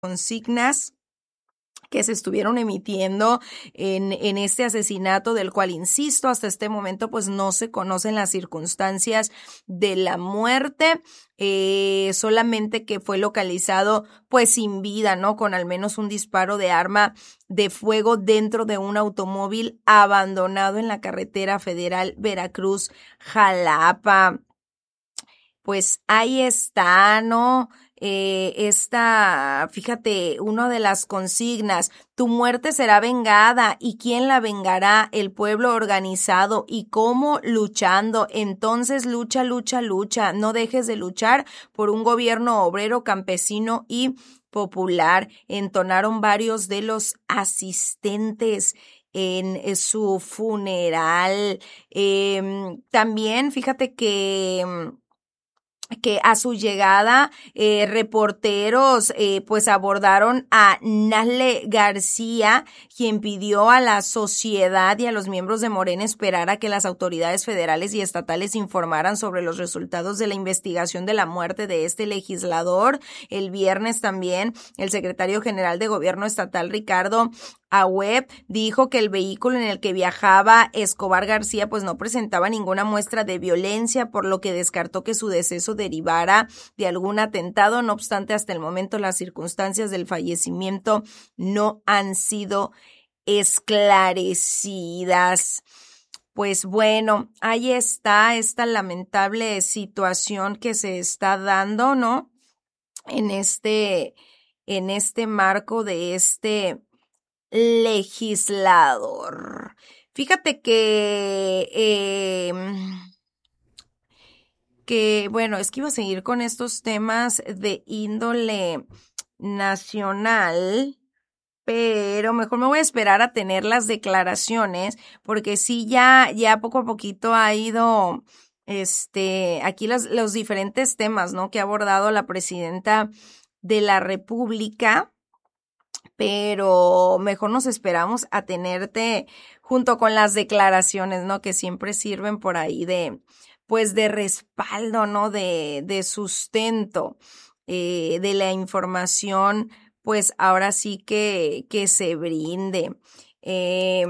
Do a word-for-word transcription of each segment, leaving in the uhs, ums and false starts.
consignas que se estuvieron emitiendo en, en este asesinato, del cual, insisto, hasta este momento pues no se conocen las circunstancias de la muerte, eh, solamente que fue localizado pues sin vida, ¿no? Con al menos un disparo de arma de fuego dentro de un automóvil abandonado en la carretera federal Veracruz-Jalapa. Pues ahí está, ¿no? Eh, esta, fíjate, una de las consignas: tu muerte será vengada. ¿Y quién la vengará? El pueblo organizado. ¿Y cómo? Luchando. Entonces lucha, lucha, lucha. No dejes de luchar por un gobierno obrero, campesino y popular. Entonaron varios de los asistentes en su funeral. Eh, también, fíjate que que a su llegada eh, reporteros eh, pues abordaron a Nasle García, quien pidió a la sociedad y a los miembros de Morena esperar a que las autoridades federales y estatales informaran sobre los resultados de la investigación de la muerte de este legislador. El viernes también el secretario general de Gobierno estatal, Ricardo Agüed, dijo que el vehículo en el que viajaba Escobar García pues no presentaba ninguna muestra de violencia, por lo que descartó que su deceso derivara de algún atentado. No obstante, hasta el momento las circunstancias del fallecimiento no han sido esclarecidas. Pues bueno, ahí está esta lamentable situación que se está dando, ¿no? En este, en este marco de este legislador. Fíjate que, eh, que, bueno, es que iba a seguir con estos temas de índole nacional, pero mejor me voy a esperar a tener las declaraciones, porque sí, ya, ya poco a poquito ha ido, este, aquí los, los diferentes temas, ¿no?, que ha abordado la presidenta de la República. Pero mejor nos esperamos a tenerte junto con las declaraciones, ¿no?, que siempre sirven por ahí de, pues, de respaldo, ¿no?, de, de sustento, eh, de la información, pues, ahora sí que, que se brinde. Eh,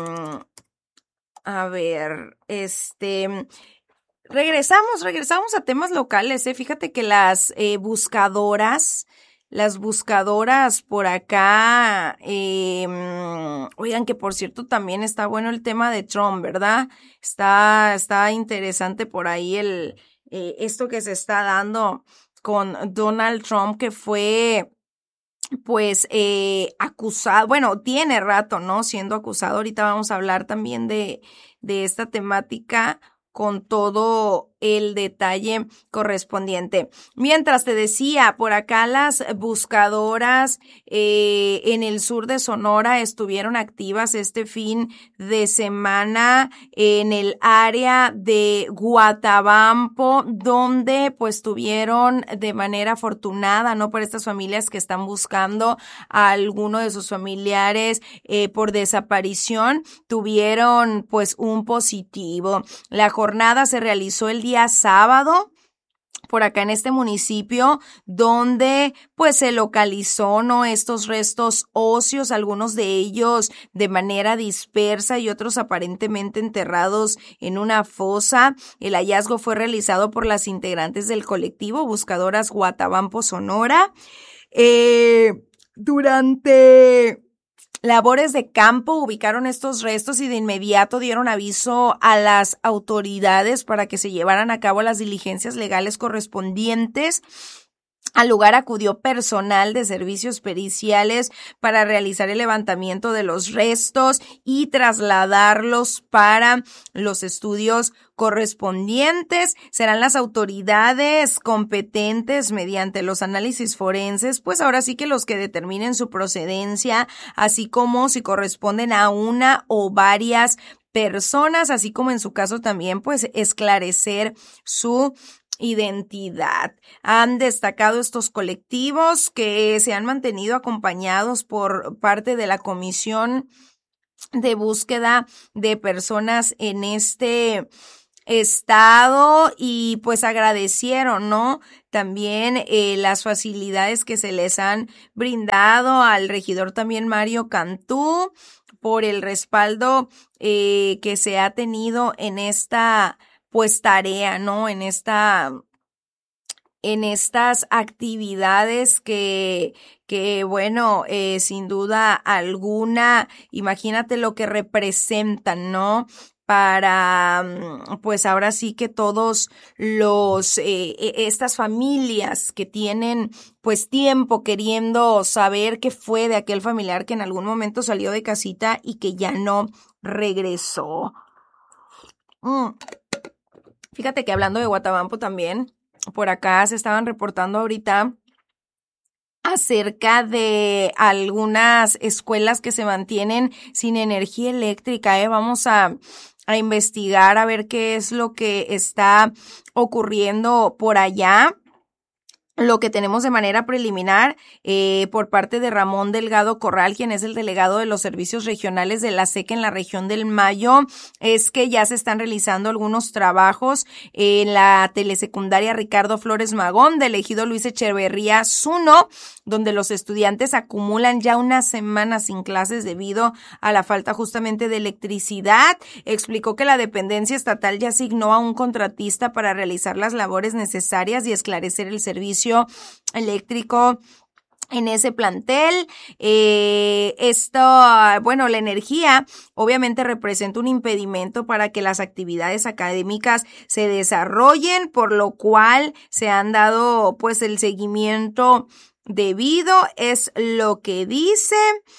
a ver, este... Regresamos, regresamos a temas locales, ¿eh? Fíjate que las eh, buscadoras, las buscadoras por acá, eh, oigan, que por cierto también está bueno el tema de Trump, ¿verdad? Está, está interesante por ahí el, eh, esto que se está dando con Donald Trump, que fue, pues, eh, acusado, bueno, tiene rato, ¿no?, siendo acusado. Ahorita vamos a hablar también de, de esta temática con todo el detalle correspondiente. Mientras te decía, por acá las buscadoras eh, en el sur de Sonora estuvieron activas este fin de semana en el área de Guatabampo, donde pues tuvieron de manera afortunada, ¿no?, por estas familias que están buscando a alguno de sus familiares eh, por desaparición, tuvieron pues un positivo. La jornada se realizó el día sábado por acá en este municipio, donde pues se localizó, ¿no?, estos restos óseos, algunos de ellos de manera dispersa y otros aparentemente enterrados en una fosa. El hallazgo fue realizado por las integrantes del colectivo Buscadoras Guatabampo Sonora. Eh, durante labores de campo ubicaron estos restos y de inmediato dieron aviso a las autoridades para que se llevaran a cabo las diligencias legales correspondientes. Al lugar acudió personal de servicios periciales para realizar el levantamiento de los restos y trasladarlos para los estudios correspondientes. Serán las autoridades competentes mediante los análisis forenses, pues ahora sí que los que determinen su procedencia, así como si corresponden a una o varias personas, así como en su caso también pues esclarecer su identidad. Han destacado estos colectivos que se han mantenido acompañados por parte de la Comisión de Búsqueda de Personas en este estado y pues agradecieron, ¿no? También eh, las facilidades que se les han brindado al regidor también Mario Cantú por el respaldo eh, que se ha tenido en esta pues tarea, ¿no? En esta en estas actividades que, que bueno, eh, sin duda alguna, imagínate lo que representan, ¿no? Para, pues ahora sí que todos los, eh, estas familias que tienen, pues tiempo queriendo saber qué fue de aquel familiar que en algún momento salió de casita y que ya no regresó. Mm. Fíjate que hablando de Guatabampo también, por acá se estaban reportando ahorita acerca de algunas escuelas que se mantienen sin energía eléctrica, ¿eh? Vamos a, a investigar a ver qué es lo que está ocurriendo por allá. Lo que tenemos de manera preliminar eh, por parte de Ramón Delgado Corral, quien es el delegado de los servicios regionales de la S E C en la región del Mayo, es que ya se están realizando algunos trabajos en la telesecundaria Ricardo Flores Magón del ejido Luis Echeverría Zuno, donde los estudiantes acumulan ya una semana sin clases debido a la falta justamente de electricidad. Explicó que la dependencia estatal ya asignó a un contratista para realizar las labores necesarias y esclarecer el servicio eléctrico en ese plantel. Eh, esto, bueno, la energía obviamente representa un impedimento para que las actividades académicas se desarrollen, por lo cual se han dado pues el seguimiento debido, es lo que dice.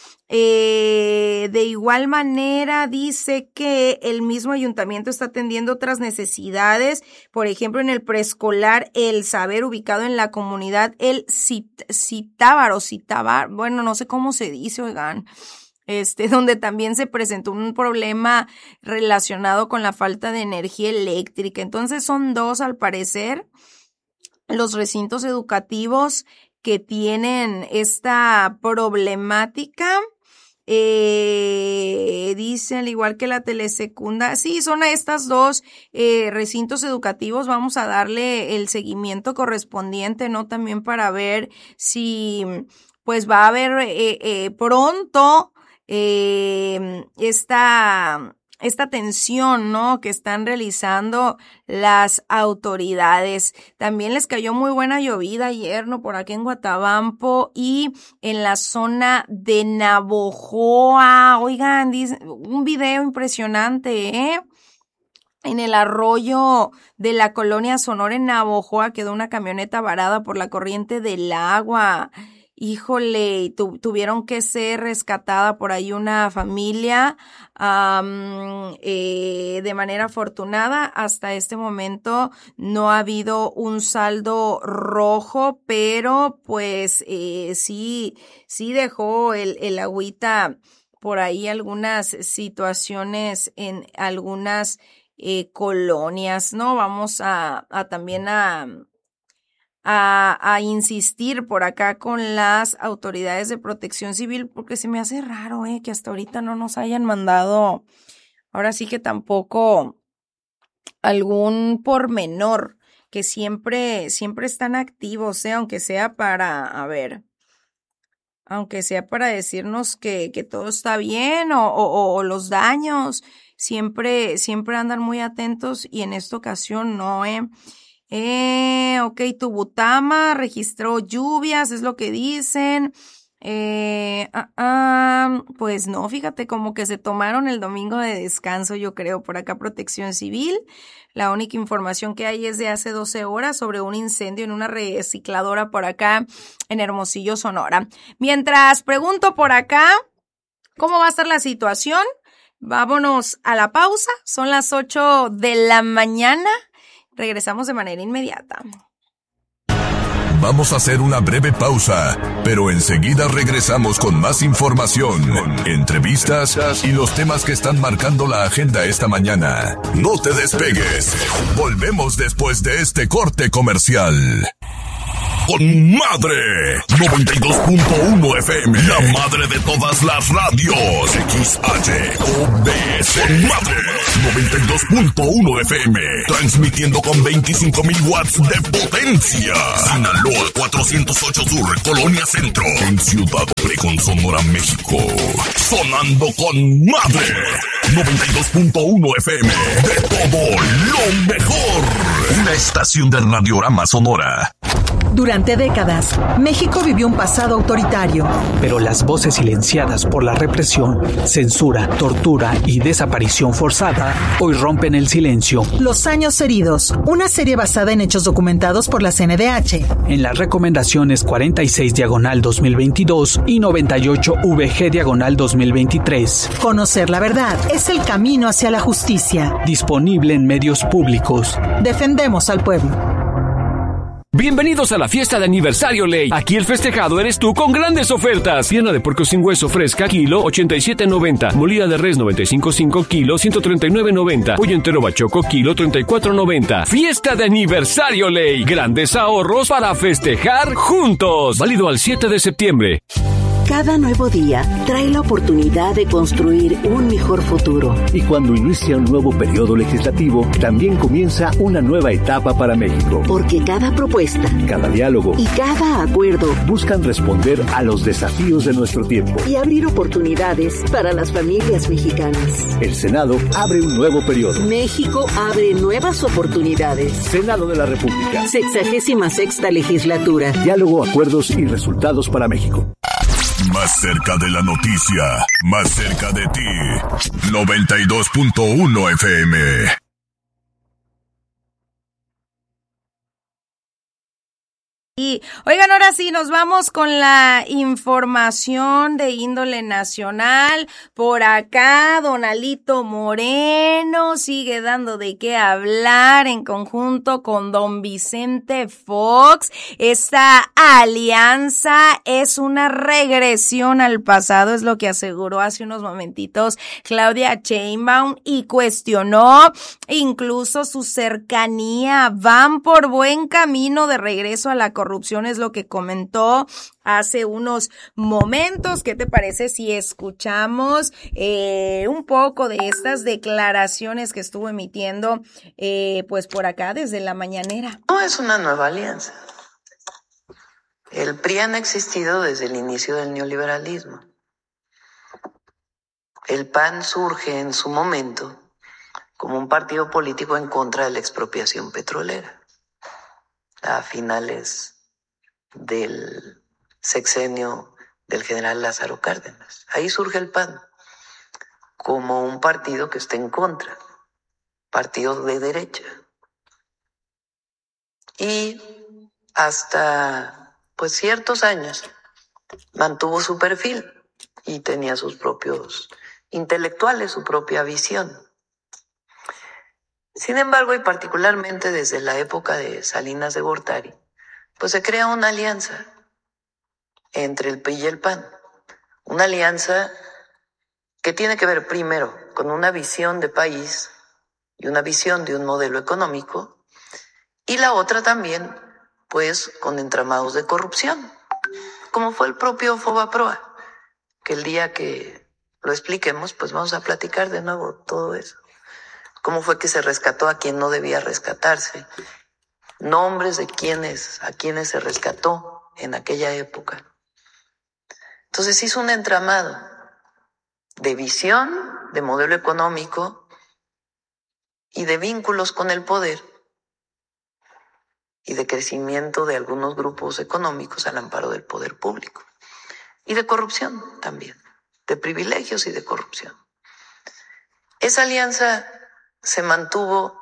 Eh, de igual manera dice que el mismo ayuntamiento está atendiendo otras necesidades, por ejemplo en el preescolar El Saber, ubicado en la comunidad El Citábaro, Citábar, bueno, no sé cómo se dice, oigan, este, donde también se presentó un problema relacionado con la falta de energía eléctrica. Entonces son dos, al parecer, los recintos educativos que tienen esta problemática. Eh, dice, al igual que la telesecunda, sí, son a estas dos eh, recintos educativos. Vamos a darle el seguimiento correspondiente, ¿no? También para ver si pues va a haber eh, eh, pronto eh, esta esta atención, ¿no? Que están realizando las autoridades. También les cayó muy buena llovida ayer, ¿no? Por aquí en Guatabampo y en la zona de Navojoa. Oigan, dice, un video impresionante, ¿eh? En el arroyo de la colonia Sonora en Navojoa quedó una camioneta varada por la corriente del agua. Híjole, tu, tuvieron que ser rescatada por ahí una familia um, eh, de manera afortunada. Hasta este momento no ha habido un saldo rojo, pero pues eh, sí, sí dejó el, el agüita por ahí algunas situaciones en algunas eh, colonias, ¿no? Vamos a, a también a... A, a insistir por acá con las autoridades de protección civil, porque se me hace raro, eh, que hasta ahorita no nos hayan mandado, ahora sí que tampoco algún pormenor, que siempre, siempre están activos, eh, aunque sea para, a ver, aunque sea para decirnos que, que todo está bien o, o, o los daños, siempre, siempre andan muy atentos y en esta ocasión no, eh. Eh, ok, Tubutama registró lluvias, es lo que dicen. Eh, ah, ah, pues no, fíjate, como que se tomaron el domingo de descanso, yo creo, por acá Protección Civil. La única información que hay es de hace doce horas sobre un incendio en una recicladora por acá en Hermosillo, Sonora. Mientras pregunto por acá, ¿cómo va a estar la situación? Vámonos a la pausa, son las ocho de la mañana. Regresamos de manera inmediata. Vamos a hacer una breve pausa, pero enseguida regresamos con más información, entrevistas y los temas que están marcando la agenda esta mañana. No te despegues. Volvemos después de este corte comercial. con madre. noventa y dos punto uno F M, la madre de todas las radios. X H O B S, con madre. noventa y dos punto uno F M, transmitiendo con veinticinco mil watts de potencia. Sinaloa cuatrocientos ocho Sur, Colonia Centro, en Ciudad Obregón, Sonora, México. Sonando con madre. noventa y dos punto uno F M, de todo lo mejor. Una estación de Radiorama Sonora. Durante décadas, México vivió un pasado autoritario. Pero las voces silenciadas por la represión, censura, tortura y desaparición forzada hoy rompen el silencio. Los años heridos, una serie basada en hechos documentados por la C N D H. En las recomendaciones cuarenta y seis diagonal dos mil veintidós y noventa y ocho V G diagonal dos mil veintitrés. Conocer la verdad es el camino hacia la justicia. Disponible en medios públicos. Defendemos al pueblo. Bienvenidos a la fiesta de aniversario Ley. Aquí el festejado eres tú con grandes ofertas. Pierna de puerco sin hueso fresca, kilo ochenta y siete noventa. Molida de res noventa y cinco punto cinco, kilo ciento treinta y nueve noventa. Pollo entero bachoco, kilo treinta y cuatro noventa. Fiesta de aniversario Ley. Grandes ahorros para festejar juntos. Válido al siete de septiembre. Cada nuevo día trae la oportunidad de construir un mejor futuro. Y cuando inicia un nuevo periodo legislativo, también comienza una nueva etapa para México. Porque cada propuesta, cada diálogo y cada acuerdo buscan responder a los desafíos de nuestro tiempo y abrir oportunidades para las familias mexicanas. El Senado abre un nuevo periodo. México abre nuevas oportunidades. Senado de la República. Sexagésima sexta legislatura. Diálogo, acuerdos y resultados para México. Más cerca de la noticia, más cerca de ti. noventa y dos punto uno F M. Y oigan, ahora sí, nos vamos con la información de índole nacional. Por acá, don Alito Moreno sigue dando de qué hablar en conjunto con don Vicente Fox. Esta alianza es una regresión al pasado, es lo que aseguró hace unos momentitos Claudia Sheinbaum, y cuestionó incluso su cercanía. Van por buen camino de regreso a la corrupción, es lo que comentó hace unos momentos. ¿Qué te parece si escuchamos eh, un poco de estas declaraciones que estuvo emitiendo eh, pues por acá desde la mañanera? No es una nueva alianza. El P R I ha existido desde el inicio del neoliberalismo. El P A N surge en su momento como un partido político en contra de la expropiación petrolera a finales del sexenio del general Lázaro Cárdenas. Ahí surge el P A N como un partido que está en contra, partido de derecha. Y hasta pues ciertos años mantuvo su perfil y tenía sus propios intelectuales, su propia visión. Sin embargo, y particularmente desde la época de Salinas de Gortari, pues se crea una alianza entre el P R I y el P A N. Una alianza que tiene que ver primero con una visión de país y una visión de un modelo económico, y la otra también, pues, con entramados de corrupción, como fue el propio Fobaproa, que el día que lo expliquemos, pues vamos a platicar de nuevo todo eso. Cómo fue que se rescató a quien no debía rescatarse, nombres de quienes, a quienes se rescató en aquella época. Entonces hizo un entramado de visión, de modelo económico y de vínculos con el poder y de crecimiento de algunos grupos económicos al amparo del poder público. Y de corrupción también, de privilegios y de corrupción. Esa alianza se mantuvo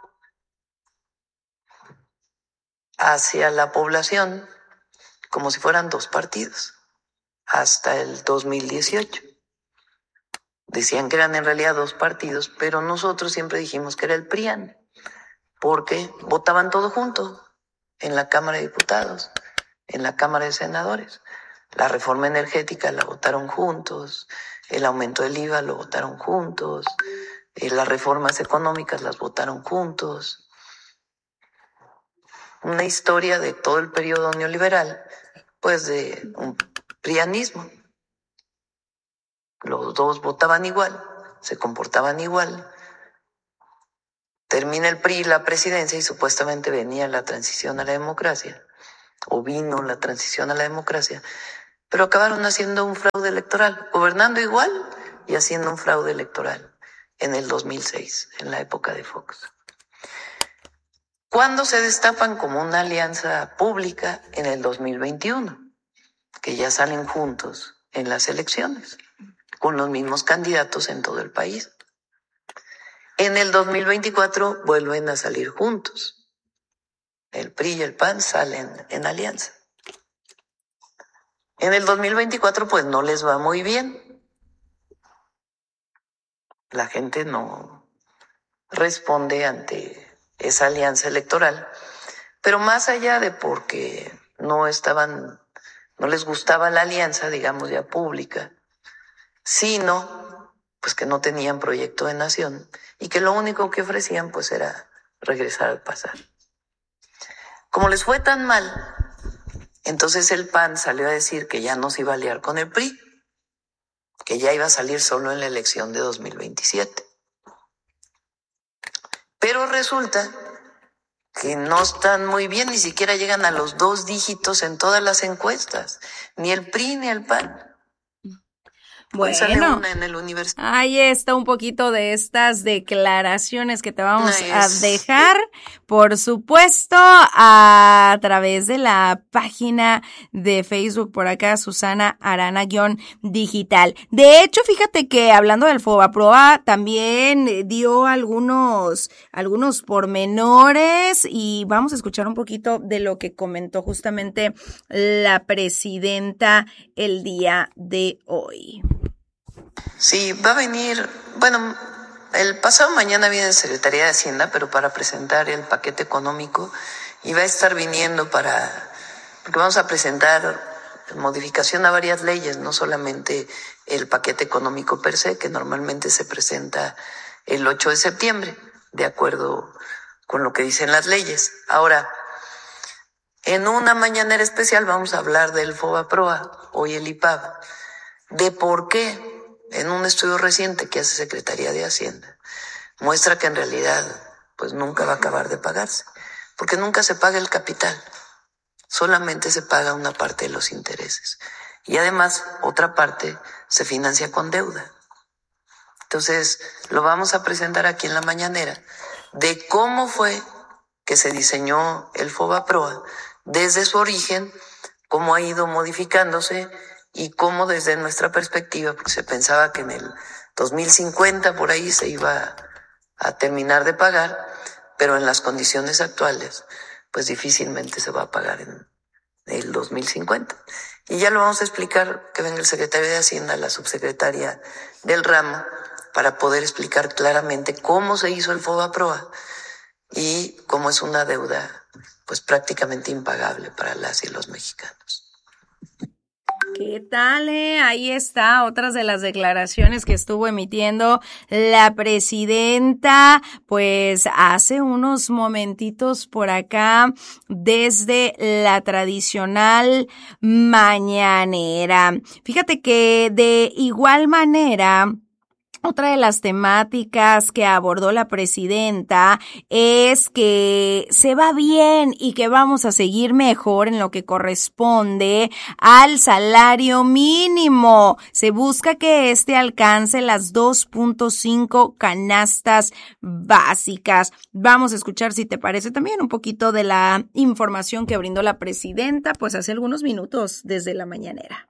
hacia la población como si fueran dos partidos hasta el dos mil dieciocho. Decían que eran en realidad dos partidos, pero nosotros siempre dijimos que era el P R I A N, porque votaban todo junto en la Cámara de Diputados, en la Cámara de Senadores. La reforma energética la votaron juntos, el aumento del I V A lo votaron juntos, las reformas económicas las votaron juntos. una historia de todo el periodo neoliberal, pues de un prianismo. Los dos votaban igual, se comportaban igual. Termina el P R I la presidencia y supuestamente venía la transición a la democracia, o vino la transición a la democracia, pero acabaron haciendo un fraude electoral, gobernando igual y haciendo un fraude electoral en el dos mil seis, en la época de Fox. ¿Cuándo se destapan como una alianza pública? En el dos mil veintiuno, que ya salen juntos en las elecciones, con los mismos candidatos en todo el país. En el dos mil veinticuatro vuelven a salir juntos. El P R I y el P A N salen en alianza. En el dos mil veinticuatro pues no les va muy bien. La gente no responde ante esa alianza electoral, pero más allá de porque no estaban, no les gustaba la alianza, digamos ya pública, sino pues que no tenían proyecto de nación y que lo único que ofrecían pues era regresar al pasado. Como les fue tan mal, entonces el P A N salió a decir que ya no se iba a aliar con el P R I, que ya iba a salir solo en la elección de dos mil veintisiete. Pero resulta que no están muy bien, ni siquiera llegan a los dos dígitos en todas las encuestas, ni el P R I ni el P A N. Bueno, una en el ahí está un poquito de estas declaraciones que te vamos nice. a dejar, por supuesto, a través de la página de Facebook por acá, Susana Arana-digital. De hecho, fíjate que hablando del Fobaproa, también dio algunos, algunos pormenores y vamos a escuchar un poquito de lo que comentó justamente la presidenta el día de hoy. Sí, va a venir, bueno, el pasado mañana viene Secretaría de Hacienda, pero para presentar el paquete económico, y va a estar viniendo para, porque vamos a presentar modificación a varias leyes, no solamente el paquete económico per se, que normalmente se presenta el ocho de septiembre, de acuerdo con lo que dicen las leyes. Ahora, en una mañanera especial vamos a hablar del Fobaproa, hoy el I P A B, de por qué. En un estudio reciente que hace Secretaría de Hacienda, muestra que en realidad pues nunca va a acabar de pagarse, porque nunca se paga el capital, solamente se paga una parte de los intereses. Y además, otra parte se financia con deuda. Entonces, lo vamos a presentar aquí en la mañanera, de cómo fue que se diseñó el Fobaproa, desde su origen, cómo ha ido modificándose, y cómo desde nuestra perspectiva, porque se pensaba que en el dos mil cincuenta por ahí se iba a terminar de pagar, pero en las condiciones actuales, pues difícilmente se va a pagar en el dos mil cincuenta. Y ya lo vamos a explicar, que venga el secretario de Hacienda, la subsecretaria del ramo, para poder explicar claramente cómo se hizo el Fobaproa y cómo es una deuda pues prácticamente impagable para las y los mexicanos. ¿Qué tal? Eh? Ahí está, otras de las declaraciones que estuvo emitiendo la presidenta, pues hace unos momentitos por acá, desde la tradicional mañanera. Fíjate que de igual manera, otra de las temáticas que abordó la presidenta es que se va bien y que vamos a seguir mejor en lo que corresponde al salario mínimo. Se busca que este alcance las dos punto cinco canastas básicas. Vamos a escuchar, si te parece, también un poquito de la información que brindó la presidenta, pues hace algunos minutos desde la mañanera.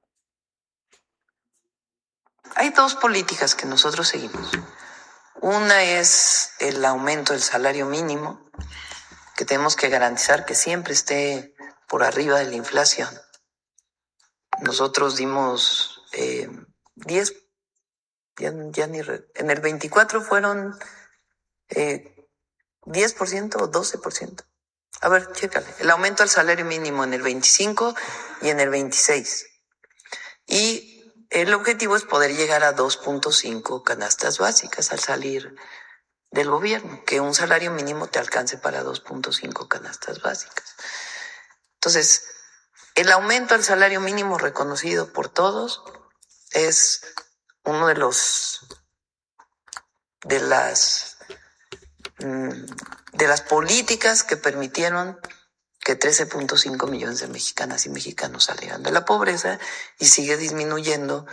Hay dos políticas que nosotros seguimos. Una es el aumento del salario mínimo, que tenemos que garantizar que siempre esté por arriba de la inflación. Nosotros dimos eh, diez, ya, ya ni re, en el veinticuatro fueron eh, diez por ciento o doce por ciento. A ver, chécale. El aumento del salario mínimo en el veinticinco y en el veintiséis. Y el objetivo es poder llegar a dos punto cinco canastas básicas al salir del gobierno, que un salario mínimo te alcance para dos punto cinco canastas básicas. Entonces, el aumento al salario mínimo reconocido por todos es uno de los de las de las políticas que permitieron que trece punto cinco millones de mexicanas y mexicanos salieran de la pobreza, y sigue disminuyendo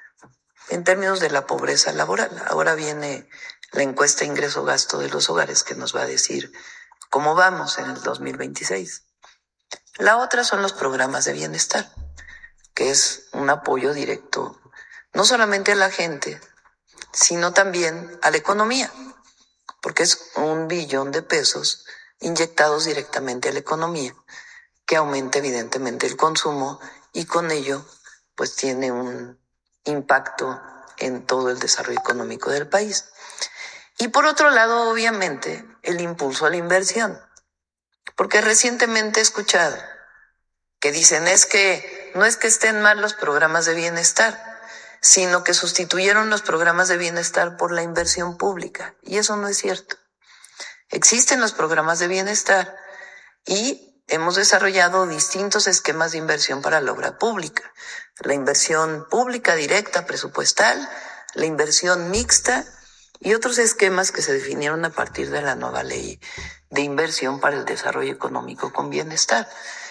en términos de la pobreza laboral. Ahora viene la encuesta ingreso-gasto de los hogares, que nos va a decir cómo vamos en el dos mil veintiséis. La otra son los programas de bienestar, que es un apoyo directo no solamente a la gente, sino también a la economía, porque es un billón de pesos inyectados directamente a la economía, que aumenta evidentemente el consumo y con ello pues tiene un impacto en todo el desarrollo económico del país. Y por otro lado, obviamente, el impulso a la inversión, porque recientemente he escuchado que dicen es que no es que estén mal los programas de bienestar, sino que sustituyeron los programas de bienestar por la inversión pública, y eso no es cierto. Existen los programas de bienestar y hemos desarrollado distintos esquemas de inversión para la obra pública. La inversión pública directa presupuestal, la inversión mixta y otros esquemas que se definieron a partir de la nueva ley de inversión para el desarrollo económico con bienestar,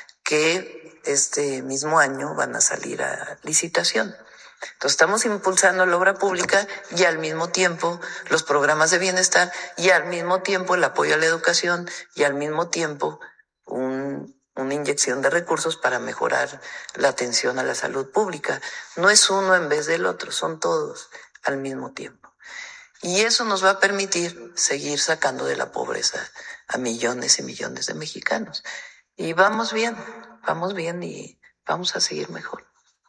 que este mismo año van a salir a licitación. Entonces estamos impulsando la obra pública y al mismo tiempo los programas de bienestar y al mismo tiempo el apoyo a la educación y al mismo tiempo un, una inyección de recursos para mejorar la atención a la salud pública. No es uno en vez del otro, son todos al mismo tiempo. Y eso nos va a permitir seguir sacando de la pobreza a millones y millones de mexicanos. Y vamos bien, vamos bien y vamos a seguir mejor.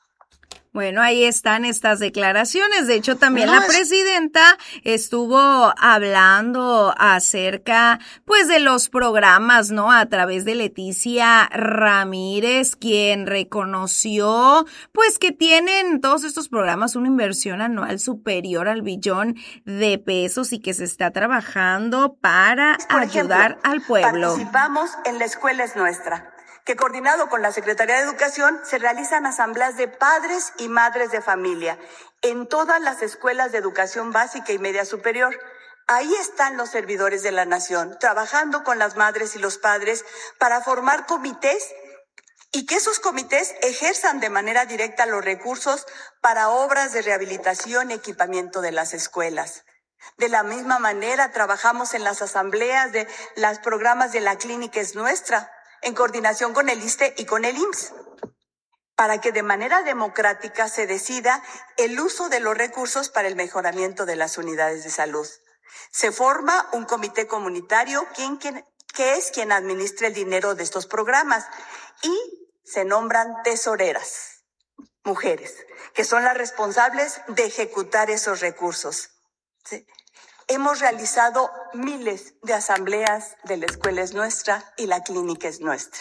Bueno, ahí están estas declaraciones. De hecho, también no, la presidenta estuvo hablando acerca, pues, de los programas, ¿no? A través de Leticia Ramírez, quien reconoció, pues, que tienen todos estos programas una inversión anual superior al billón de pesos y que se está trabajando para Por ayudar ejemplo, al pueblo. Participamos en La Escuela es Nuestra, que coordinado con la Secretaría de Educación se realizan asambleas de padres y madres de familia en todas las escuelas de educación básica y media superior. Ahí están los servidores de la nación, trabajando con las madres y los padres para formar comités y que esos comités ejerzan de manera directa los recursos para obras de rehabilitación y equipamiento de las escuelas. De la misma manera, trabajamos en las asambleas de los programas de La Clínica es Nuestra, en coordinación con el ISSSTE y con el I M S S, para que de manera democrática se decida el uso de los recursos para el mejoramiento de las unidades de salud. Se forma un comité comunitario quien, quien, que es quien administra el dinero de estos programas y se nombran tesoreras, mujeres, que son las responsables de ejecutar esos recursos. ¿Sí? Hemos realizado miles de asambleas de La Escuela es Nuestra y La Clínica es Nuestra.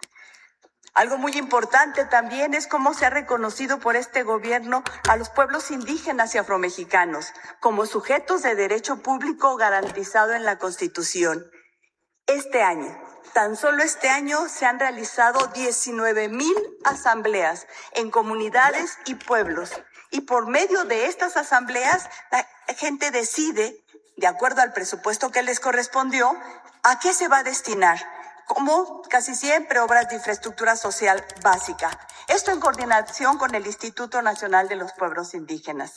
Algo muy importante también es cómo se ha reconocido por este gobierno a los pueblos indígenas y afromexicanos como sujetos de derecho público garantizado en la Constitución. Este año, tan solo este año, se han realizado diecinueve mil asambleas en comunidades y pueblos. Y por medio de estas asambleas, la gente decide, de acuerdo al presupuesto que les correspondió, a qué se va a destinar, como casi siempre obras de infraestructura social básica. Esto en coordinación con el Instituto Nacional de los Pueblos Indígenas.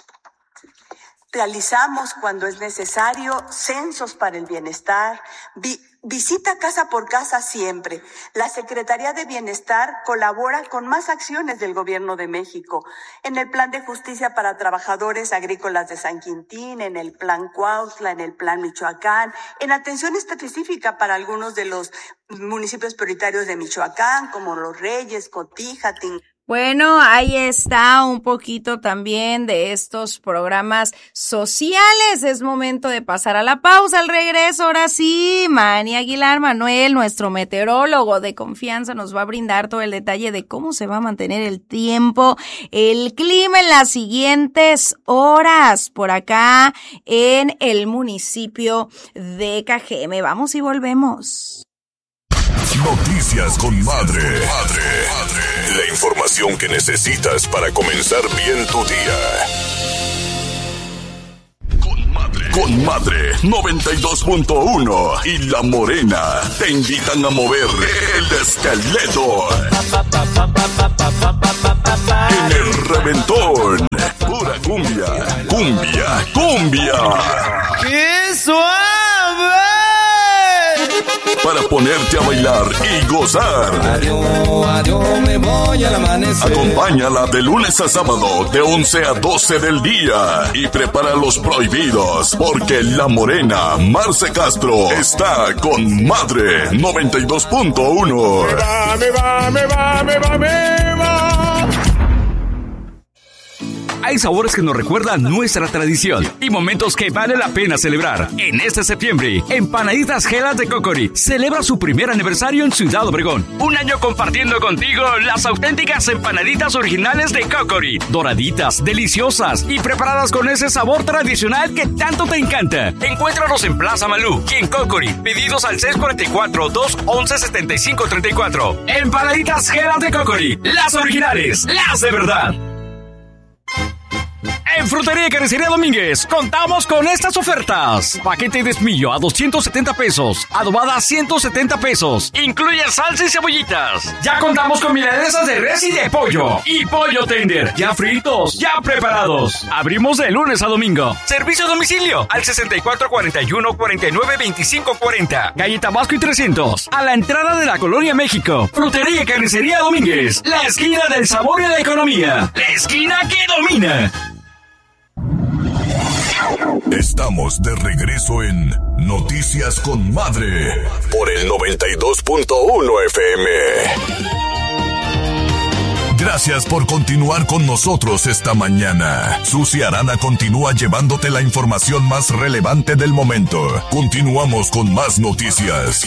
Realizamos, cuando es necesario, censos para el bienestar, vi, visita casa por casa siempre. La Secretaría de Bienestar colabora con más acciones del Gobierno de México, en el Plan de Justicia para Trabajadores Agrícolas de San Quintín, en el Plan Cuautla, en el Plan Michoacán, en atención específica para algunos de los municipios prioritarios de Michoacán, como Los Reyes, Cotija, Tin. Bueno, ahí está un poquito también de estos programas sociales. Es momento de pasar a la pausa. Al regreso, ahora sí, Manny Aguilar Manuel, nuestro meteorólogo de confianza, nos va a brindar todo el detalle de cómo se va a mantener el tiempo, el clima en las siguientes horas por acá en el municipio de Cajeme. Vamos y volvemos. Noticias con Madre. Madre. La información que necesitas para comenzar bien tu día. Con Madre. Con Madre noventa y dos punto uno y La Morena te invitan a mover el esqueleto. En el reventón. Pura cumbia. Cumbia. Cumbia. ¡Qué suave! Para ponerte a bailar y gozar. Adiós, adiós, me voy al amanecer. Acompáñala de lunes a sábado de once a doce del día y prepara los prohibidos porque La Morena Marce Castro está con Madre noventa y dos punto uno. Me va, me va, me va, me va, me va. Hay sabores que nos recuerdan nuestra tradición y momentos que vale la pena celebrar. En este septiembre, Empanaditas Gelas de Cocori celebra su primer aniversario en Ciudad Obregón. Un año compartiendo contigo las auténticas empanaditas originales de Cocori. Doraditas, deliciosas y preparadas con ese sabor tradicional que tanto te encanta. Encuéntranos en Plaza Malú y en Cocori. Pedidos al seis cuatro cuatro, dos once, setenta y cinco treinta y cuatro. Empanaditas Gelas de Cocori. Las originales, las de verdad. En Frutería y Carnicería Domínguez contamos con estas ofertas. Paquete de espillo a doscientos setenta pesos, adobada a ciento setenta pesos. Incluye salsa y cebollitas. Ya contamos con milanesas de res y de pollo. Y pollo tender, ya fritos, ya preparados. Abrimos de lunes a domingo. Servicio a domicilio al sesenta y cuatro cuarenta y uno, cuarenta y nueve, veinticinco cuarenta. Calle Tabasco y trescientos. A la entrada de la Colonia México. Frutería y Carnicería Domínguez. La esquina del sabor y la economía. La esquina que domina. Estamos de regreso en Noticias con Madre por el noventa y dos punto uno F M. Gracias por continuar con nosotros esta mañana. Susi Arana continúa llevándote la información más relevante del momento. Continuamos con más noticias.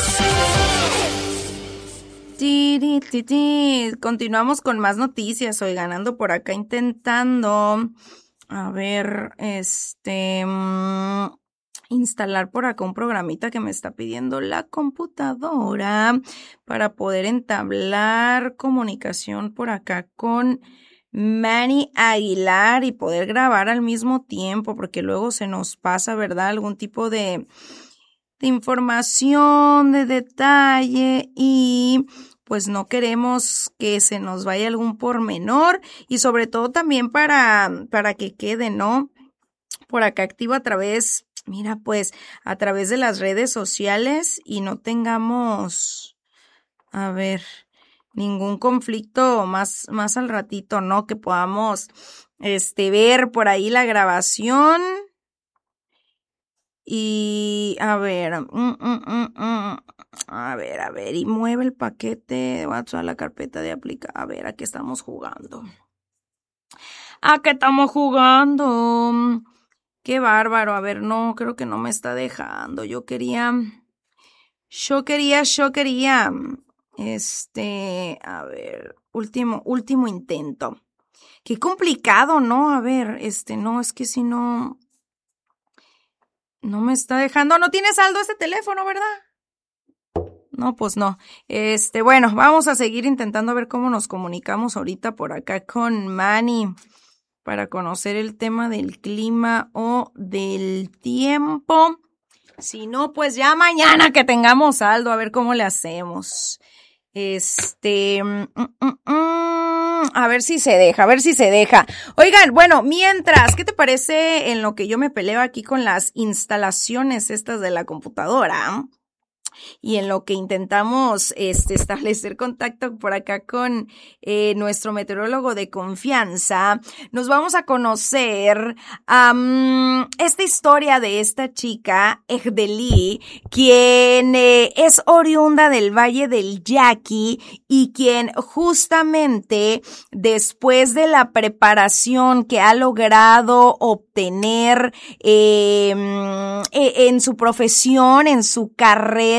Tiri, tiri, tiri. Continuamos con más noticias. Hoy ganando por acá intentando... A ver, este, um, instalar por acá un programita que me está pidiendo la computadora para poder entablar comunicación por acá con Manny Aguilar y poder grabar al mismo tiempo, porque luego se nos pasa, ¿verdad? Algún tipo de, de información, de detalle y... pues no queremos que se nos vaya algún pormenor y sobre todo también para, para que quede, ¿no? Por acá activo a través, mira, pues a través de las redes sociales y no tengamos, a ver, ningún conflicto más, más al ratito, ¿no? Que podamos, este, ver por ahí la grabación y, a ver, mm, mm, mm, mm. A ver, a ver, y mueve el paquete de WhatsApp a la carpeta de aplica. A ver, ¿a qué estamos jugando? ¿A qué estamos jugando? Qué bárbaro. A ver, no, creo que no me está dejando. Yo quería, yo quería, yo quería, este, a ver, último, último intento. Qué complicado, ¿no? A ver, este, no, es que si no, no me está dejando. No tiene saldo este teléfono, ¿verdad? No, pues no. Este, bueno, vamos a seguir intentando ver cómo nos comunicamos ahorita por acá con Manny para conocer el tema del clima o del tiempo. Si no, pues ya mañana que tengamos saldo, a ver cómo le hacemos. Este, mm, mm, mm, a ver si se deja, a ver si se deja. Oigan, bueno, mientras, ¿qué te parece en lo que yo me peleo aquí con las instalaciones estas de la computadora? y en lo que intentamos este, establecer contacto por acá con eh, nuestro meteorólogo de confianza, nos vamos a conocer um, esta historia de esta chica, Egdelí, quien eh, es oriunda del Valle del Yaqui y quien justamente después de la preparación que ha logrado obtener eh, en su profesión, en su carrera,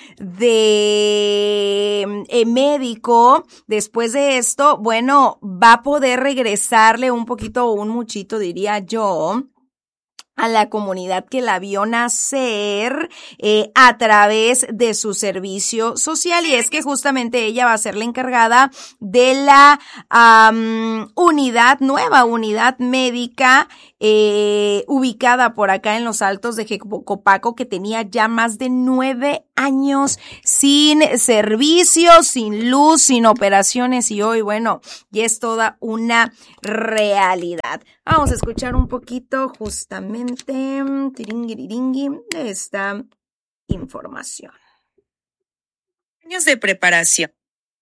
de eh, médico, después de esto, bueno, va a poder regresarle un poquito o un muchito, diría yo, a la comunidad que la vio nacer eh, a través de su servicio social, y es que justamente ella va a ser la encargada de la um, unidad, nueva unidad médica eh, ubicada por acá en los Altos de Jecopaco, que tenía ya más de nueve años sin servicios, sin luz, sin operaciones, y hoy, bueno, ya es toda una realidad. Vamos a escuchar un poquito justamente tiringuiriringui, de esta información. Años de preparación.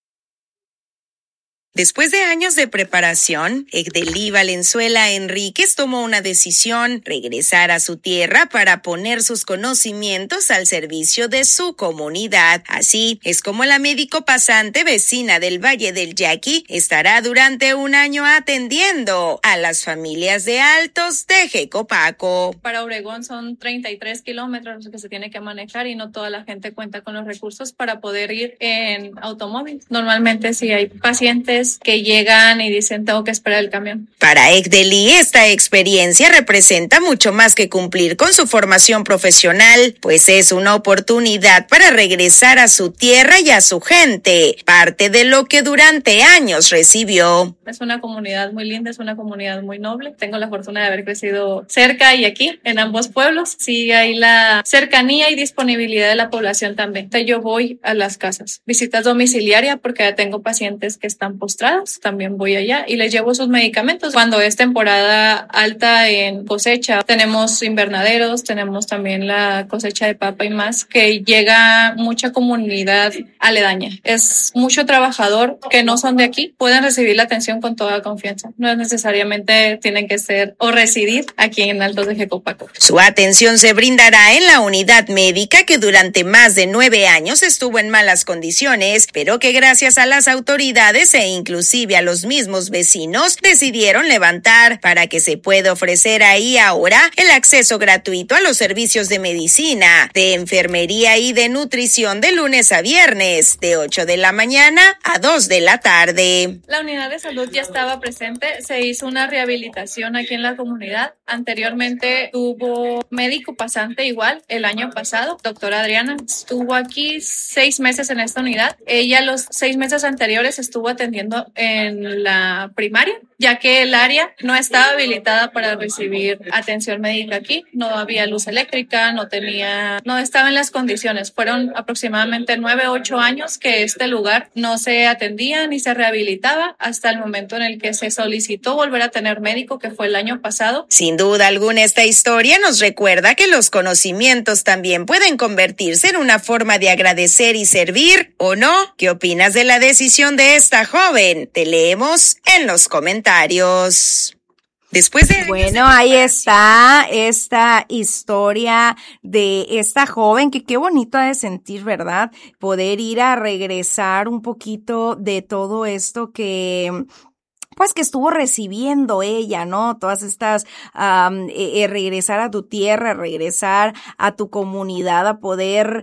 Después de años de preparación, Egdelí Valenzuela Enríquez tomó una decisión: regresar a su tierra para poner sus conocimientos al servicio de su comunidad. Así es como la médico pasante vecina del Valle del Yaqui estará durante un año atendiendo a las familias de Altos de Jecopaco. Para Obregón son treinta y tres kilómetros los que se tiene que manejar y no toda la gente cuenta con los recursos para poder ir en automóvil. Normalmente si hay pacientes que llegan y dicen tengo que esperar el camión. Para Egdelí, esta experiencia representa mucho más que cumplir con su formación profesional, pues es una oportunidad para regresar a su tierra y a su gente, parte de lo que durante años recibió. Es una comunidad muy linda, es una comunidad muy noble. Tengo la fortuna de haber crecido cerca y aquí, en ambos pueblos. Sí hay la cercanía y disponibilidad de la población también. Yo voy a las casas, visitas domiciliarias porque tengo pacientes que están postrados, también voy allá y les llevo sus medicamentos. Cuando es temporada alta en cosecha, tenemos invernaderos, tenemos también la cosecha de papa y más, que llega mucha comunidad aledaña. Es mucho trabajador que no son de aquí, pueden recibir la atención con toda confianza. No es necesariamente tienen que ser o residir aquí en Altos de Jecopaco. Su atención se brindará en la unidad médica que durante más de nueve años estuvo en malas condiciones, pero que gracias a las autoridades e inclusive a los mismos vecinos decidieron levantar para que se pueda ofrecer ahí ahora el acceso gratuito a los servicios de medicina, de enfermería y de nutrición de lunes a viernes, de ocho de la mañana a dos de la tarde. La unidad de salud ya estaba presente, se hizo una rehabilitación aquí en la comunidad. Anteriormente tuvo médico pasante igual el año pasado, doctora Adriana, estuvo aquí seis meses en esta unidad. Ella los seis meses anteriores estuvo atendiendo en la primaria, ya que el área no estaba habilitada para recibir atención médica aquí, no había luz eléctrica, no tenía, no estaba en las condiciones. Fueron aproximadamente nueve, ocho años que este lugar no se atendía ni se rehabilitaba hasta el momento en el que se solicitó volver a tener médico, que fue el año pasado. Sin duda alguna, esta historia nos recuerda que los conocimientos también pueden convertirse en una forma de agradecer y servir, ¿o no? ¿Qué opinas de la decisión de esta joven? Te leemos en los comentarios. Después de bueno, ahí está esta historia de esta joven, que qué bonito ha de sentir, ¿verdad? Poder ir a regresar un poquito de todo esto que pues que estuvo recibiendo ella, ¿no? Todas estas, um, eh, eh, regresar a tu tierra, regresar a tu comunidad, a poder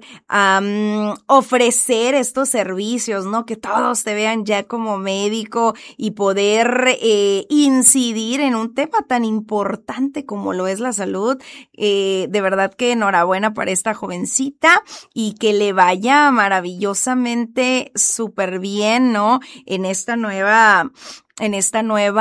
um, ofrecer estos servicios, ¿no? Que todos te vean ya como médico y poder eh, incidir en un tema tan importante como lo es la salud. Eh, de verdad que enhorabuena para esta jovencita y que le vaya maravillosamente súper bien, ¿no? En esta nueva... en esta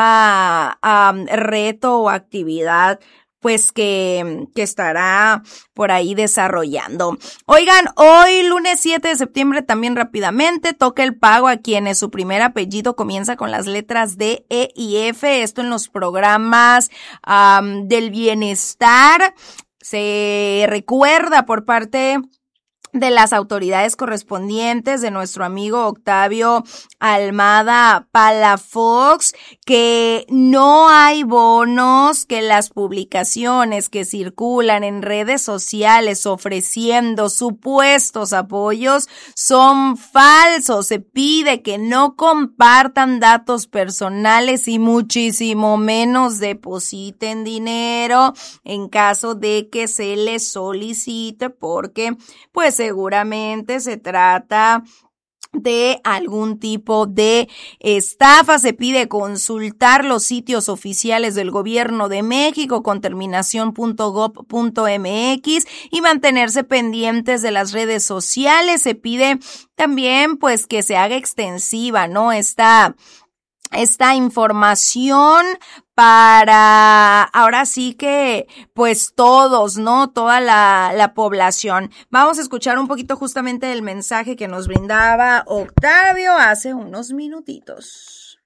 nueva um, reto o actividad, pues que, que estará por ahí desarrollando. Oigan, hoy lunes siete de septiembre también rápidamente toca el pago a quienes su primer apellido comienza con las letras D, E y F, esto en los programas um, del bienestar. Se recuerda por parte de las autoridades correspondientes, de nuestro amigo Octavio Almada Palafox, que no hay bonos, que las publicaciones que circulan en redes sociales ofreciendo supuestos apoyos son falsos. Se pide que no compartan datos personales y muchísimo menos depositen dinero en caso de que se les solicite, porque pues seguramente se trata de algún tipo de estafa. Se pide consultar los sitios oficiales del Gobierno de México con terminación punto gob punto mx y mantenerse pendientes de las redes sociales. Se pide también pues que se haga extensiva, ¿no? Esta esta información para ahora sí que pues todos, ¿no? Toda la, la población. Vamos a escuchar un poquito justamente el mensaje que nos brindaba Octavio hace unos minutitos.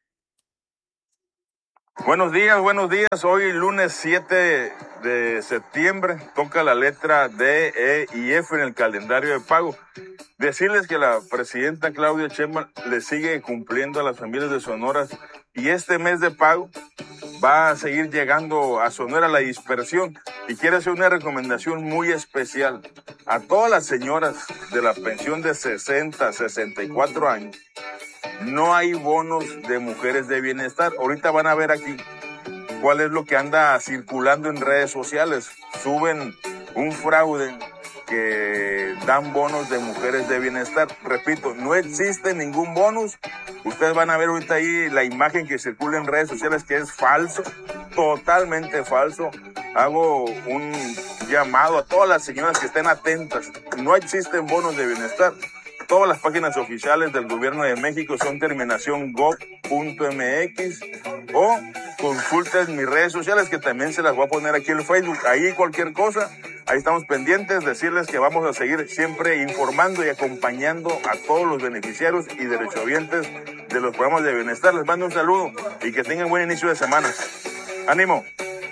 Buenos días, buenos días. Hoy lunes siete de septiembre toca la letra D, E y F en el calendario de pago. Decirles que la presidenta Claudia Sheinbaum le sigue cumpliendo a las familias de Sonora y este mes de pago va a seguir llegando a Sonora la dispersión. Y quiero hacer una recomendación muy especial a todas las señoras de la pensión de sesenta, sesenta y cuatro años. No hay bonos de mujeres de bienestar. Ahorita van a ver aquí cuál es lo que anda circulando en redes sociales. Suben un fraude que dan bonos de mujeres de bienestar. Repito, no existe ningún bonus. Ustedes van a ver ahorita ahí la imagen que circula en redes sociales que es falso, totalmente falso. Hago un llamado a todas las señoras que estén atentas. No existen bonos de bienestar. Todas las páginas oficiales del Gobierno de México son terminación gob punto mx o consulten mis redes sociales que también se las voy a poner aquí en Facebook. Ahí cualquier cosa, ahí estamos pendientes. Decirles que vamos a seguir siempre informando y acompañando a todos los beneficiarios y derechohabientes de los programas de bienestar. Les mando un saludo y que tengan buen inicio de semana. ¡Ánimo!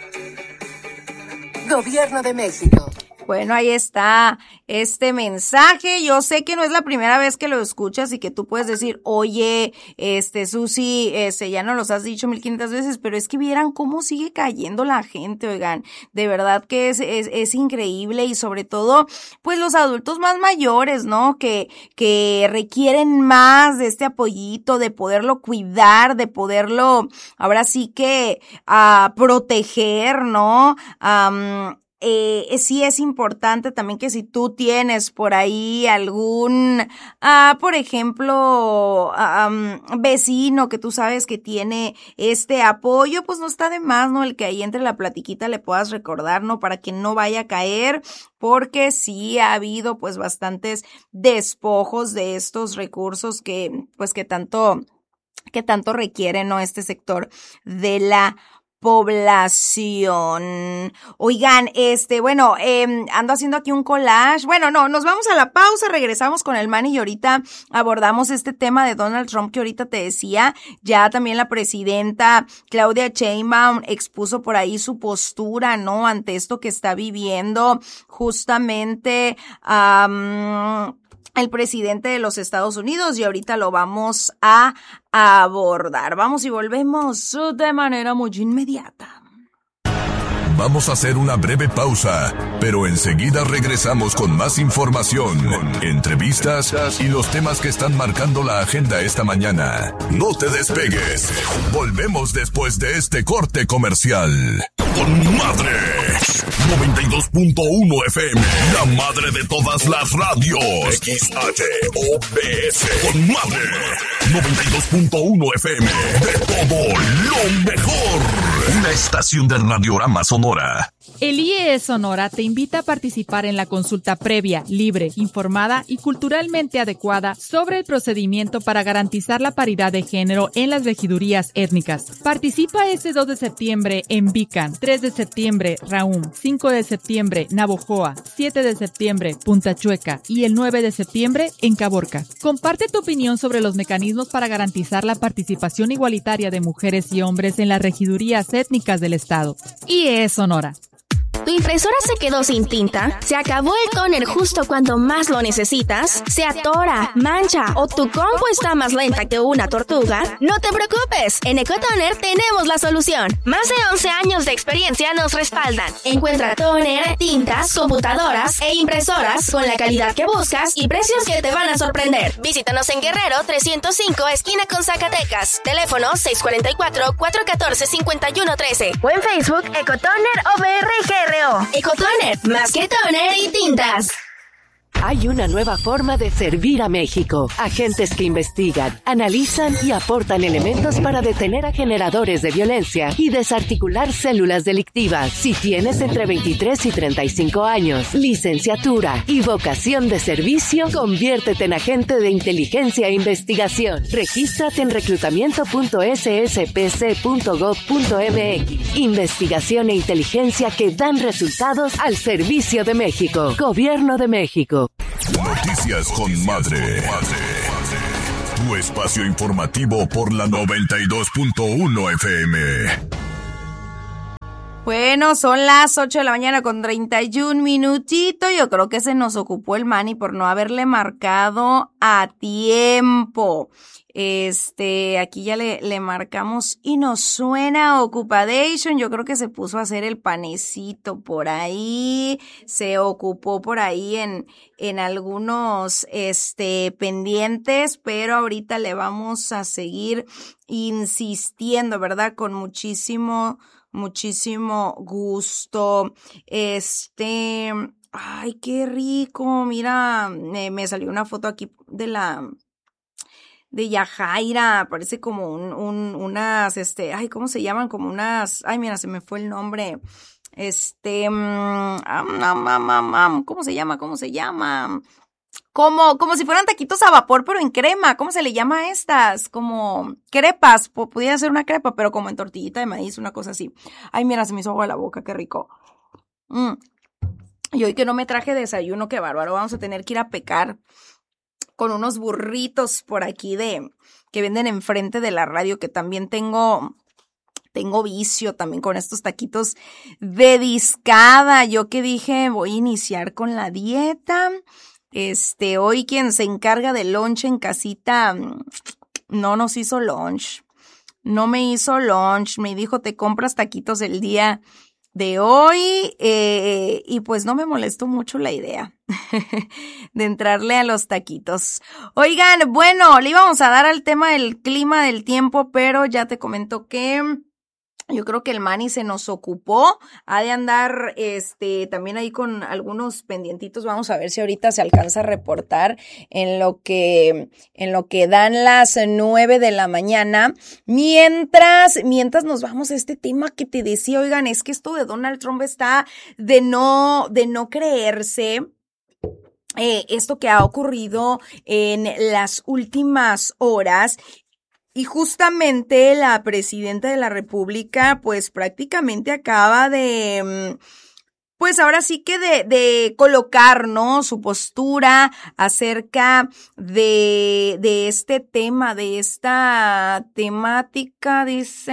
Gobierno de México. Bueno, ahí está este mensaje. Yo sé que no es la primera vez que lo escuchas y que tú puedes decir, oye, este, Susi, este, ya no los has dicho mil quinientas veces, pero es que vieran cómo sigue cayendo la gente, oigan. De verdad que es, es, es increíble y sobre todo, pues los adultos más mayores, ¿no? Que, que requieren más de este apoyito, de poderlo cuidar, de poderlo, ahora sí que, uh, proteger, ¿no? Um, Eh, sí es importante también que si tú tienes por ahí algún, ah, por ejemplo, um, vecino que tú sabes que tiene este apoyo, pues no está de más, ¿no? El que ahí entre la platiquita le puedas recordar, ¿no? Para que no vaya a caer, porque sí ha habido pues bastantes despojos de estos recursos que, pues que tanto, que tanto requiere, ¿no? Este sector de la población. Oigan, este, bueno, eh, ando haciendo aquí un collage. Bueno, no, nos vamos a la pausa, regresamos con el Manny y ahorita abordamos este tema de Donald Trump que ahorita te decía. Ya también la presidenta Claudia Sheinbaum expuso por ahí su postura, ¿no? Ante esto que está viviendo justamente, um, el presidente de los Estados Unidos y ahorita lo vamos a abordar. Vamos y volvemos de manera muy inmediata. Vamos a hacer una breve pausa, pero enseguida regresamos con más información, entrevistas y los temas que están marcando la agenda esta mañana. No te despegues. Volvemos después de este corte comercial. ¡Con madre! noventa y dos punto uno F M, la madre de todas las radios. X H O B S. ¡Con madre! noventa y dos punto uno F M, de todo lo mejor. Una estación del Radiorama Sonora. El I E E Sonora te invita a participar en la consulta previa, libre, informada y culturalmente adecuada sobre el procedimiento para garantizar la paridad de género en las regidurías étnicas. Participa este dos de septiembre en Bican, tres de septiembre Raum, cinco de septiembre Navojoa, siete de septiembre Punta Chueca y el nueve de septiembre en Caborca. Comparte tu opinión sobre los mecanismos para garantizar la participación igualitaria de mujeres y hombres en las regidurías étnicas del Estado. I E E Sonora. ¿Tu impresora se quedó sin tinta? ¿Se acabó el tóner justo cuando más lo necesitas? ¿Se atora, mancha o tu compu está más lenta que una tortuga? No te preocupes, en Ecotoner tenemos la solución. Más de once años de experiencia nos respaldan. Encuentra tóner, tintas, computadoras e impresoras con la calidad que buscas y precios que te van a sorprender. Visítanos en Guerrero trescientos cinco, esquina con Zacatecas. Teléfono seis cuatro cuatro, cuatro uno cuatro, cinco uno uno tres. O en Facebook, Ecotoner O B R G R O. Ecotoner, más que toner y tintas. Hay una nueva forma de servir a México. Agentes que investigan, analizan y aportan elementos para detener a generadores de violencia y desarticular células delictivas. Si tienes entre veintitrés y treinta y cinco años, licenciatura y vocación de servicio, conviértete en agente de inteligencia e investigación. Regístrate en reclutamiento punto s s p c punto gov punto m x. Investigación e inteligencia que dan resultados al servicio de México. Gobierno de México. Noticias con Madre. Tu espacio informativo por la noventa y dos punto uno F M. Bueno, son las ocho de la mañana con treinta y un minutitos. Yo creo que se nos ocupó el Manny por no haberle marcado a tiempo. Este, aquí ya le, le marcamos y nos suena ocupadation. Yo creo que se puso a hacer el panecito por ahí, se ocupó por ahí en, en algunos, este, pendientes, pero ahorita le vamos a seguir insistiendo, ¿verdad? Con muchísimo, muchísimo gusto. Este, ay, qué rico. Mira, me, me salió una foto aquí de la... de Yajaira, parece como un, un, unas, este, ay, ¿cómo se llaman? Como unas, ay, mira, se me fue el nombre, este, um, um, um, um, um, ¿cómo se llama? ¿Cómo se llama? Como, como si fueran taquitos a vapor, pero en crema, ¿cómo se le llama a estas? Como crepas, P- pudiera ser una crepa, pero como en tortillita de maíz, una cosa así. Ay, mira, se me hizo agua la boca, qué rico. Mm. Y hoy que no me traje desayuno, qué bárbaro, vamos a tener que ir a pecar con unos burritos por aquí de que venden enfrente de la radio, que también tengo tengo vicio también con estos taquitos de discada. Yo que dije, voy a iniciar con la dieta. Este, hoy quien se encarga del lunch en casita no nos hizo lunch. No me hizo lunch, me dijo, "Te compras taquitos el día de hoy", eh, y pues no me molestó mucho la idea de entrarle a los taquitos. Oigan, bueno, le íbamos a dar al tema del clima, del tiempo, pero ya te comento que yo creo que el Manny se nos ocupó, ha de andar este también ahí con algunos pendientitos. Vamos a ver si ahorita se alcanza a reportar en lo que en lo que dan las nueve de la mañana. Mientras mientras nos vamos a este tema que te decía, oigan, es que esto de Donald Trump está de no de no creerse. Eh, esto que ha ocurrido en las últimas horas. Y justamente la presidenta de la República, pues prácticamente acaba de, pues ahora sí que de, de colocar, ¿no? Su postura acerca de, de este tema, de esta temática, dice,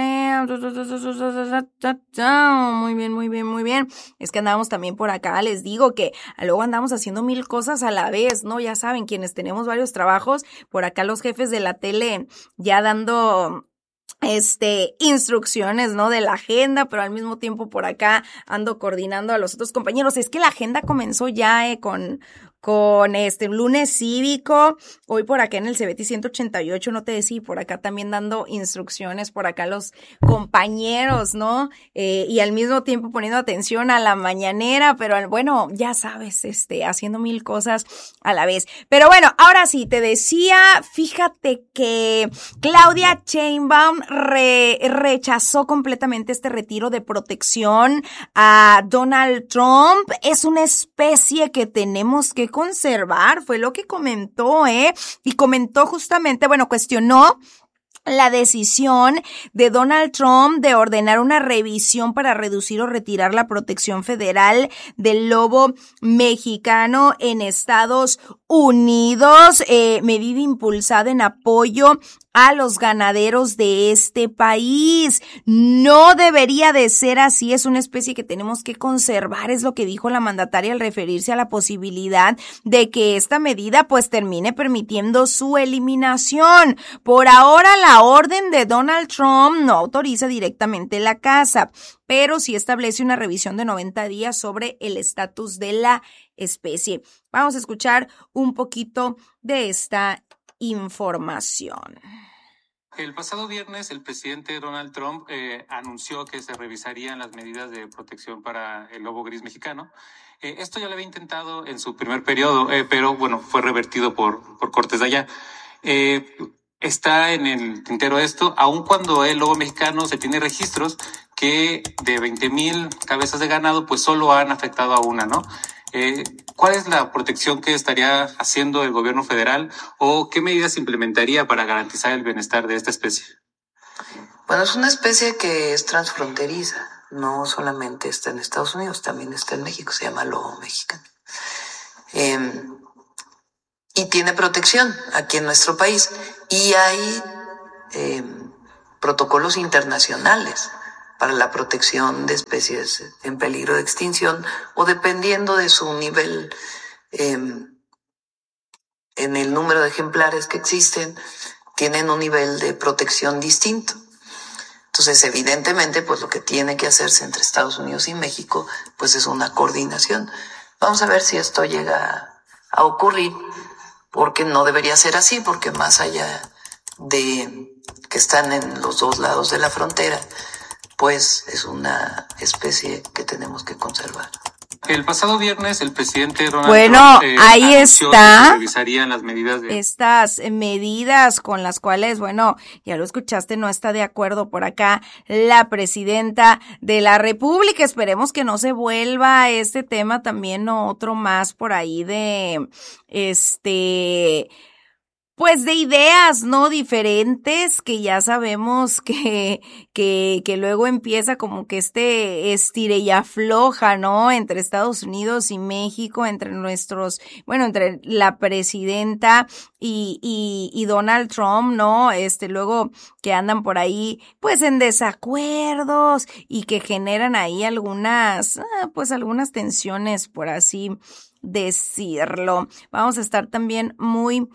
muy bien, muy bien, muy bien. Es que andamos también por acá, les digo que luego andamos haciendo mil cosas a la vez, ¿no? Ya saben, quienes tenemos varios trabajos, por acá los jefes de la tele ya dando este, instrucciones, ¿no? De la agenda, pero al mismo tiempo por acá ando coordinando a los otros compañeros. Es que la agenda comenzó ya, eh, con, con este lunes cívico, hoy por acá en el C B T ciento ochenta y ocho, no te decía, por acá también dando instrucciones, por acá los compañeros, ¿no? Eh, y al mismo tiempo poniendo atención a la mañanera, pero bueno, ya sabes, este, haciendo mil cosas a la vez. Pero bueno, ahora sí, te decía, fíjate que Claudia Sheinbaum re, rechazó completamente este retiro de protección a Donald Trump. Es una especie que tenemos que conservar, fue lo que comentó, ¿eh? Y comentó justamente, bueno, cuestionó la decisión de Donald Trump de ordenar una revisión para reducir o retirar la protección federal del lobo mexicano en Estados Unidos, eh, medida impulsada en apoyo a los ganaderos de este país. No debería de ser así, es una especie que tenemos que conservar, es lo que dijo la mandataria al referirse a la posibilidad de que esta medida pues termine permitiendo su eliminación. Por ahora la orden de Donald Trump no autoriza directamente la caza, pero sí establece una revisión de noventa días sobre el estatus de la especie. Vamos a escuchar un poquito de esta información. El pasado viernes el presidente Donald Trump eh, anunció que se revisarían las medidas de protección para el lobo gris mexicano. Eh, esto ya lo había intentado en su primer periodo, eh, pero bueno, fue revertido por, por Cortes de allá. Eh, está en el tintero esto, aun cuando el lobo mexicano se tiene registros que de veinte mil cabezas de ganado, pues solo han afectado a una, ¿no? Eh, ¿Cuál es la protección que estaría haciendo el gobierno federal o qué medidas implementaría para garantizar el bienestar de esta especie? Bueno, es una especie que es transfronteriza, no solamente está en Estados Unidos, también está en México, se llama lobo mexicano. Eh, y tiene protección aquí en nuestro país y hay eh, protocolos internacionales para la protección de especies en peligro de extinción o dependiendo de su nivel eh, en el número de ejemplares que existen, tienen un nivel de protección distinto. Entonces, evidentemente, pues lo que tiene que hacerse entre Estados Unidos y México, pues es una coordinación. Vamos a ver si esto llega a ocurrir, porque no debería ser así, porque más allá de que están en los dos lados de la frontera, pues es una especie que tenemos que conservar. El pasado viernes el presidente Donald bueno, Trump eh, ahí está. Que se revisarían las medidas de... Estas medidas con las cuales, bueno, ya lo escuchaste, no está de acuerdo por acá la presidenta de la República. Esperemos que no se vuelva este tema también o otro más por ahí de este... pues de ideas, ¿no? Diferentes, que ya sabemos que, que, que luego empieza como que este estire y afloja, ¿no? Entre Estados Unidos y México, entre nuestros, bueno, entre la presidenta y, y, y Donald Trump, ¿no? Este, luego que andan por ahí, pues en desacuerdos y que generan ahí algunas, pues algunas tensiones, por así decirlo. Vamos a estar también muy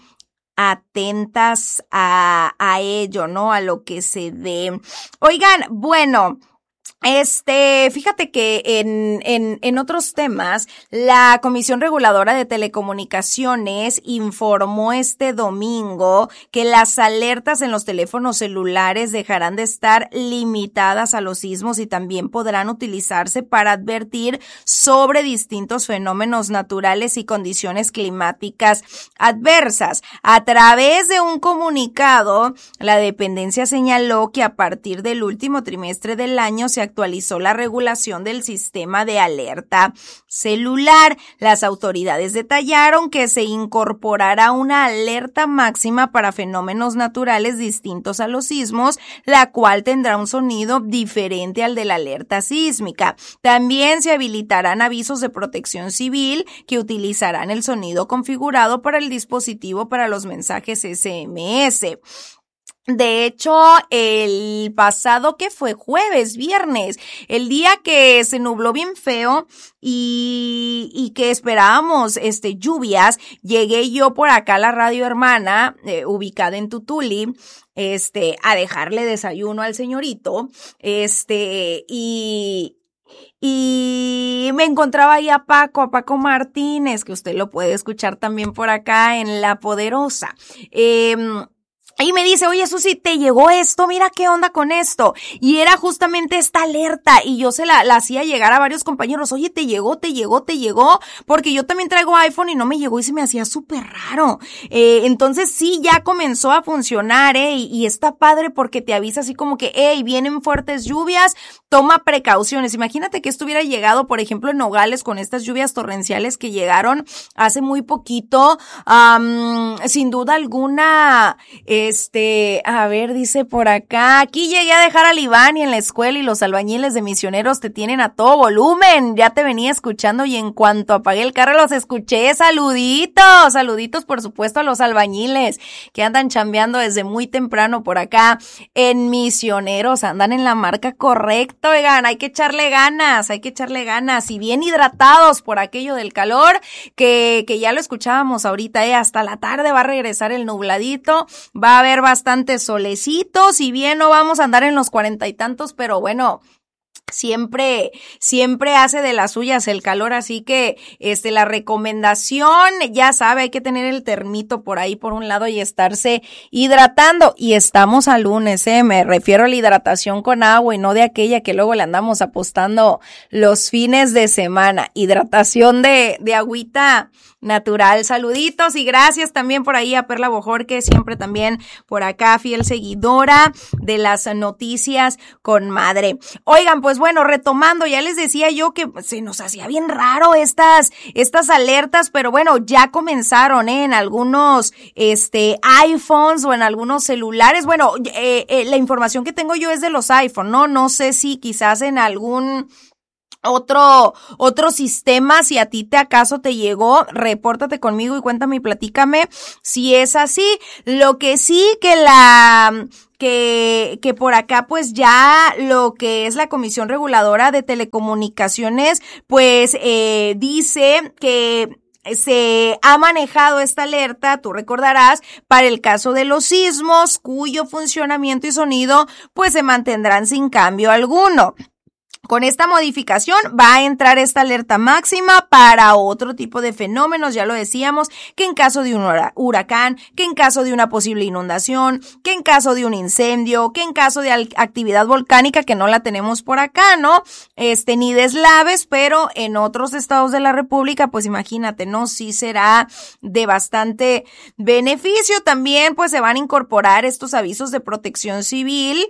atentas a, a ello, ¿no? A lo que se dé. Oigan, bueno, Este, fíjate que en, en, en otros temas, la Comisión Reguladora de Telecomunicaciones informó este domingo que las alertas en los teléfonos celulares dejarán de estar limitadas a los sismos y también podrán utilizarse para advertir sobre distintos fenómenos naturales y condiciones climáticas adversas. A través de un comunicado, la dependencia señaló que a partir del último trimestre del año se actualizó la regulación del sistema de alerta celular. Las autoridades detallaron que se incorporará una alerta máxima para fenómenos naturales distintos a los sismos, la cual tendrá un sonido diferente al de la alerta sísmica. También se habilitarán avisos de protección civil que utilizarán el sonido configurado para el dispositivo para los mensajes ese eme ese. De hecho, el pasado que fue jueves, viernes, el día que se nubló bien feo y, y que esperábamos este lluvias, llegué yo por acá a la radio hermana, eh, ubicada en Tutuli, este, a dejarle desayuno al señorito, este, y... Y me encontraba ahí a Paco, a Paco Martínez, que usted lo puede escuchar también por acá en La Poderosa. Eh, Y me dice, oye, Susi, ¿te llegó esto? Mira qué onda con esto. Y era justamente esta alerta y yo se la, la hacía llegar a varios compañeros. Oye, ¿te llegó? ¿Te llegó? ¿Te llegó? Porque yo también traigo iPhone y no me llegó y se me hacía súper raro. Eh, entonces sí, ya comenzó a funcionar, eh, y, y está padre porque te avisa así como que, hey, vienen fuertes lluvias, toma precauciones. Imagínate que esto hubiera llegado, por ejemplo, en Nogales con estas lluvias torrenciales que llegaron hace muy poquito. Um, sin duda alguna, este, a ver, dice por acá, aquí llegué a dejar al Iván y en la escuela y los albañiles de Misioneros te tienen a todo volumen. Ya te venía escuchando y en cuanto apagué el carro los escuché. Saluditos, saluditos por supuesto a los albañiles que andan chambeando desde muy temprano por acá en Misioneros. Andan en la marca correcta. Oigan, hay que echarle ganas, hay que echarle ganas y bien hidratados por aquello del calor que, que ya lo escuchábamos ahorita, eh, hasta la tarde va a regresar el nubladito, va a haber bastantes solecitos, si bien no vamos a andar en los cuarenta y tantos, pero bueno, Siempre, siempre hace de las suyas el calor, así que, este, la recomendación, ya sabe, hay que tener el termito por ahí por un lado y estarse hidratando. Y estamos a lunes, eh, me refiero a la hidratación con agua y no de aquella que luego le andamos apostando los fines de semana. Hidratación de, de agüita natural. Saluditos y gracias también por ahí a Perla Bojorque, siempre también por acá, fiel seguidora de las noticias con madre. Oigan, pues bueno, retomando, ya les decía yo que se nos hacía bien raro estas, estas alertas, pero bueno, ya comenzaron, ¿eh? En algunos, este, iPhones o en algunos celulares. Bueno, eh, eh, la información que tengo yo es de los iPhone, ¿no? No sé si quizás en algún Otro, otro sistema, si a ti te acaso te llegó, repórtate conmigo y cuéntame y platícame si es así. Lo que sí que la, que, que por acá pues ya lo que es la Comisión Reguladora de Telecomunicaciones pues eh, dice que se ha manejado esta alerta, tú recordarás, para el caso de los sismos, cuyo funcionamiento y sonido pues se mantendrán sin cambio alguno. Con esta modificación va a entrar esta alerta máxima para otro tipo de fenómenos, ya lo decíamos, que en caso de un huracán, que en caso de una posible inundación, que en caso de un incendio, que en caso de actividad volcánica, que no la tenemos por acá, ¿no? Este, ni deslaves, pero en otros estados de la República, pues imagínate, ¿no? Sí será de bastante beneficio. También, pues se van a incorporar estos avisos de protección civil,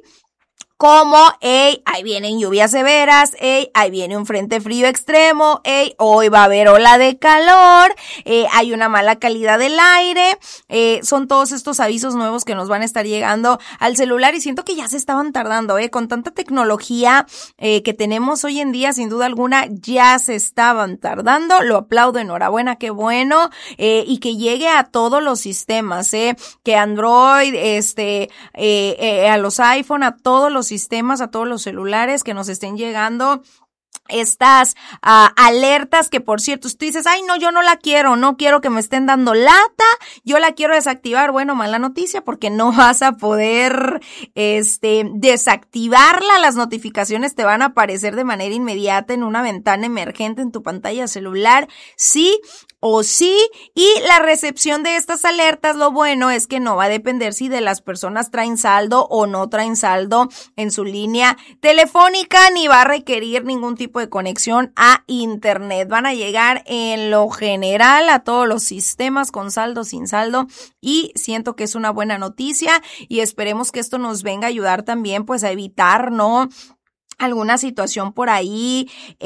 como, ey, ahí vienen lluvias severas, ey, ahí viene un frente frío extremo, ey, hoy va a haber ola de calor, eh, hay una mala calidad del aire, eh, son todos estos avisos nuevos que nos van a estar llegando al celular y siento que ya se estaban tardando, eh, con tanta tecnología eh, que tenemos hoy en día, sin duda alguna, ya se estaban tardando, lo aplaudo, enhorabuena, qué bueno, eh, y que llegue a todos los sistemas, eh, que Android, este, eh, eh, a los iPhone, a todos los sistemas, a todos los celulares que nos estén llegando estas uh, alertas que, por cierto, tú dices, ay, no, yo no la quiero, no quiero que me estén dando lata, yo la quiero desactivar. Bueno, mala noticia porque no vas a poder este desactivarla, las notificaciones te van a aparecer de manera inmediata en una ventana emergente en tu pantalla celular, sí o sí, y la recepción de estas alertas, lo bueno es que no va a depender si de las personas traen saldo o no traen saldo en su línea telefónica, ni va a requerir ningún tipo de conexión a internet. Van a llegar en lo general a todos los sistemas con saldo, sin saldo, y siento que es una buena noticia y esperemos que esto nos venga a ayudar también pues a evitar, ¿no?, alguna situación por ahí,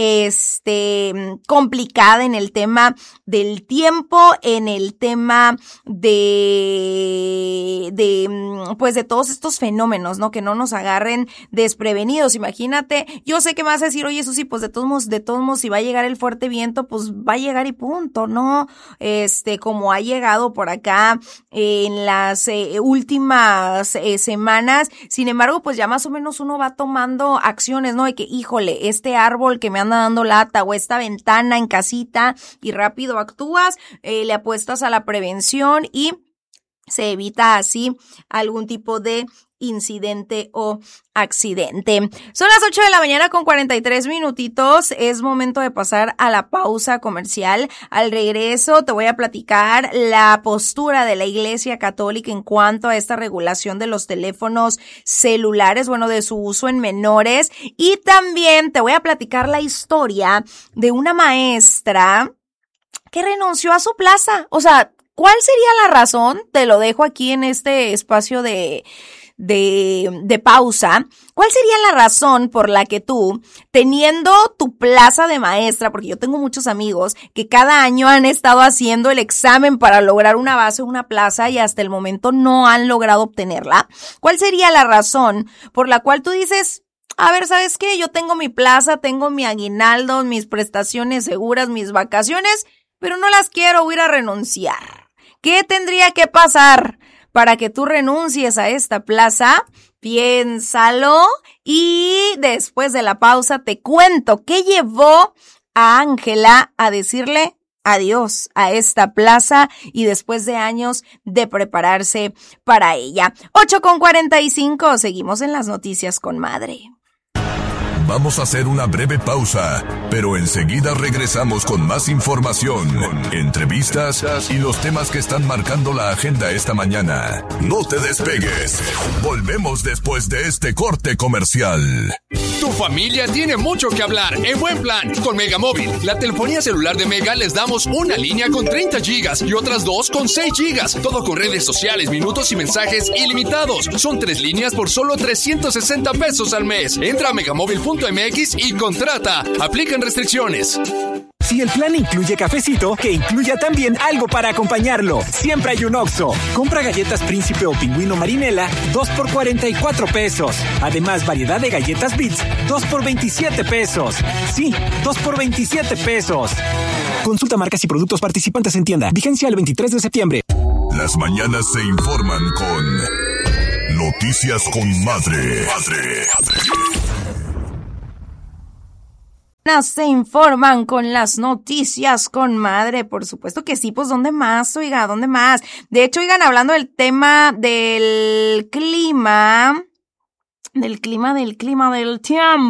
este, complicada en el tema del tiempo, en el tema de, de, pues de todos estos fenómenos, ¿no? Que no nos agarren desprevenidos. Imagínate, yo sé que me vas a decir, oye, Susi, pues de todos modos, de todos modos, si va a llegar el fuerte viento, pues va a llegar y punto, ¿no? Este, como ha llegado por acá eh, en las eh, últimas eh, semanas. Sin embargo, pues ya más o menos uno va tomando acciones, ¿no? De que, híjole, este árbol que me anda dando lata o esta ventana en casita, y rápido actúas, eh, le apuestas a la prevención y se evita así algún tipo de incidente o accidente. Son las ocho de la mañana con cuarenta y tres minutitos. Es momento de pasar a la pausa comercial. Al regreso te voy a platicar la postura de la Iglesia Católica en cuanto a esta regulación de los teléfonos celulares, bueno, de su uso en menores. Y también te voy a platicar la historia de una maestra que renunció a su plaza. O sea, ¿cuál sería la razón? Te lo dejo aquí en este espacio de de, de pausa, ¿cuál sería la razón por la que tú, teniendo tu plaza de maestra, porque yo tengo muchos amigos que cada año han estado haciendo el examen para lograr una base o una plaza y hasta el momento no han logrado obtenerla? ¿Cuál sería la razón por la cual tú dices, a ver, ¿sabes qué? Yo tengo mi plaza, tengo mi aguinaldo, mis prestaciones seguras, mis vacaciones, pero no las quiero, voy a ir a renunciar? ¿Qué tendría que pasar para que tú renuncies a esta plaza? Piénsalo y después de la pausa te cuento qué llevó a Ángela a decirle adiós a esta plaza y después de años de prepararse para ella. ocho con cuarenta y cinco, seguimos en las noticias con Madre. Vamos a hacer una breve pausa, pero enseguida regresamos con más información, entrevistas y los temas que están marcando la agenda esta mañana. No te despegues. Volvemos después de este corte comercial. Tu familia tiene mucho que hablar en Buen Plan. Con Megamóvil, la telefonía celular de Mega, les damos una línea con treinta gigas y otras dos con seis gigas. Todo con redes sociales, minutos y mensajes ilimitados. Son tres líneas por solo trescientos sesenta pesos al mes. Entra a megamóvil punto m x y contrata. Aplican restricciones. Si el plan incluye cafecito, que incluya también algo para acompañarlo. Siempre hay un Oxxo. Compra galletas Príncipe o Pingüino Marinela, dos por cuarenta y cuatro pesos. Además, variedad de galletas Bits, dos por veintisiete pesos. Sí, dos por veintisiete pesos. Consulta marcas y productos participantes en tienda. Vigencia el veintitrés de septiembre. Las mañanas se informan con Noticias con Madre. Madre. Se informan con las noticias con Madre, por supuesto que sí, pues ¿dónde más? Oiga, ¿dónde más? De hecho, oigan, hablando del tema del clima, del clima, del clima, del tiempo.